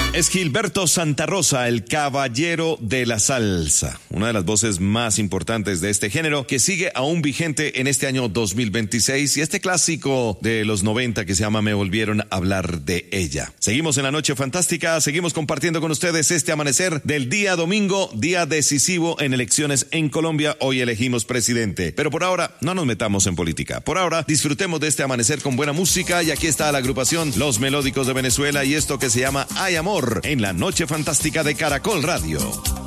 Es Gilberto Santa Rosa, el caballero de la salsa, una de las voces más importantes de este género que sigue aún vigente en este año 2026 y este clásico de los 90 que se llama Me volvieron a hablar de ella. Seguimos en la noche fantástica, seguimos compartiendo con ustedes este amanecer del día domingo, día decisivo en elecciones en Colombia. Hoy elegimos presidente, pero por ahora no nos metamos en política. Por ahora disfrutemos de este amanecer con buena música y aquí está la agrupación Los Melódicos de Venezuela y esto que se llama Hay Amor en la noche fantástica de Caracol Radio.